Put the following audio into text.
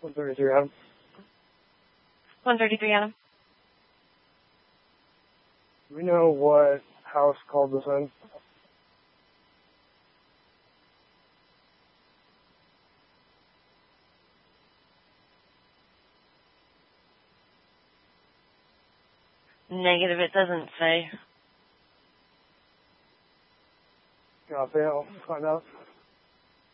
133 Adam. 133 Adam. Do we know what house called this in? Negative, it doesn't say. Copy, I'll find out.